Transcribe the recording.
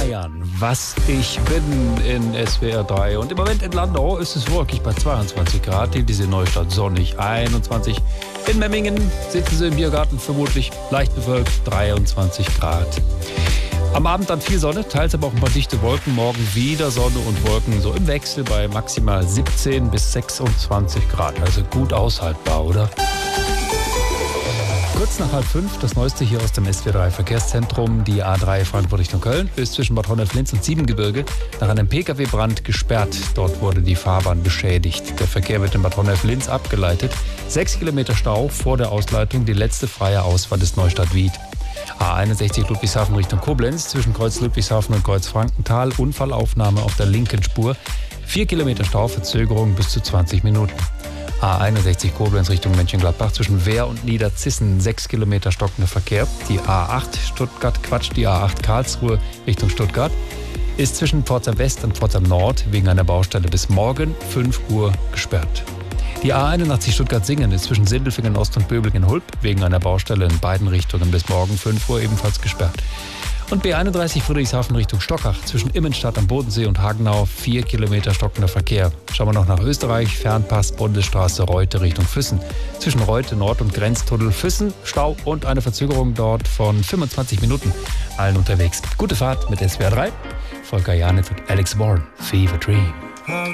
Bayern, was ich bin in SWR 3. Und im Moment in Landau ist es wolkig bei 22 Grad. Hier diese Neustadt sonnig 21. In Memmingen sitzen sie im Biergarten, vermutlich leicht bewölkt 23 Grad. Am Abend dann viel Sonne, teils aber auch ein paar dichte Wolken. Morgen wieder Sonne und Wolken, so im Wechsel bei maximal 17 bis 26 Grad. Also gut aushaltbar, oder? Kurz nach 4:30, das Neueste hier aus dem SW3 Verkehrszentrum. Die A3 Frankfurt Richtung Köln ist zwischen Bad Honnef-Linz und Siebengebirge nach einem Pkw-Brand gesperrt. Dort wurde die Fahrbahn beschädigt. Der Verkehr wird in Bad Honnef-Linz abgeleitet. 6 Kilometer Stau vor der Ausleitung, die letzte freie Ausfahrt ist Neustadt-Wied. A61 Ludwigshafen Richtung Koblenz zwischen Kreuz Ludwigshafen und Kreuz Frankenthal. Unfallaufnahme auf der linken Spur. 4 Kilometer Stau, Verzögerung bis zu 20 Minuten. A61 Koblenz Richtung Mönchengladbach zwischen Wehr und Niederzissen 6 Kilometer stockender Verkehr. Die A8 Karlsruhe Richtung Stuttgart ist zwischen Pforzheim West und Pforzheim Nord wegen einer Baustelle bis morgen 5 Uhr gesperrt. Die A81 Stuttgart-Singen ist zwischen Sindelfingen Ost und Böblingen-Hulp wegen einer Baustelle in beiden Richtungen bis morgen 5 Uhr ebenfalls gesperrt. Und B31 Friedrichshafen Richtung Stockach zwischen Immenstadt am Bodensee und Hagenau 4 Kilometer stockender Verkehr. Schauen wir noch nach Österreich, Fernpass Bundesstraße Reute Richtung Füssen. Zwischen Reute Nord und Grenztunnel Füssen, Stau und eine Verzögerung dort von 25 Minuten. Allen unterwegs. Gute Fahrt mit SWR 3. Volker Janitz und Alex Warren, Fever Dream.